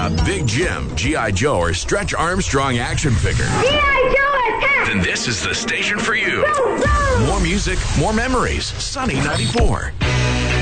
a Big Jim, G.I. Joe, or Stretch Armstrong action figure, G.I. Joe attack! then this is the station for you. Go, go! More music, more memories. Sunny 94.